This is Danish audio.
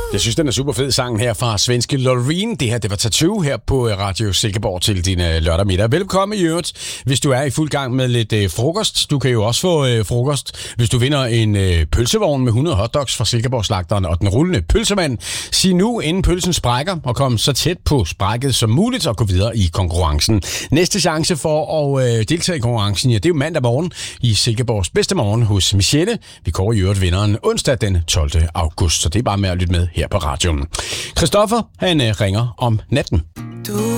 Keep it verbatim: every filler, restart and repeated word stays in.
Jeg synes, den er super fed, sangen her fra svenske Loreen. Det her, det var Tattoo her på Radio Silkeborg til din øh, lørdag middag. Velkommen i øvrigt, hvis du er i fuld gang med lidt øh, frokost. Du kan jo også få øh, frokost, hvis du vinder en øh, pølsevogn med hundrede hotdogs fra Silkeborg-slagteren og den rullende pølsemand. Sig nu, inden pølsen sprækker, og kom så tæt på sprækket som muligt og gå videre i konkurrencen. Næste chance for at øh, deltage i konkurrencen, ja, det er jo mandag morgen i Silkeborgs bedste morgen hos Michelle. Vi kårer i øvrigt vinderen onsdag den tolvte august, så det er bare med at lytte med her på radioen. Christoffer, han øh, ringer om natten. Du